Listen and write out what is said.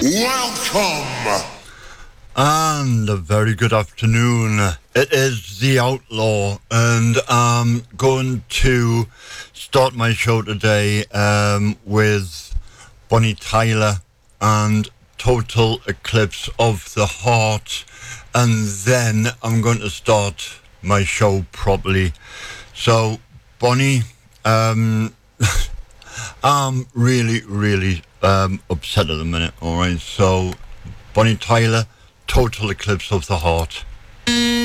Welcome! And a very good afternoon. It is The Outlaw, and I'm going to start my show today with Bonnie Tyler and Total Eclipse of the Heart, and then I'm going to start my show properly. So, Bonnie, I'm really upset at the minute, alright? So, Bonnie Tyler, Total Eclipse of the Heart.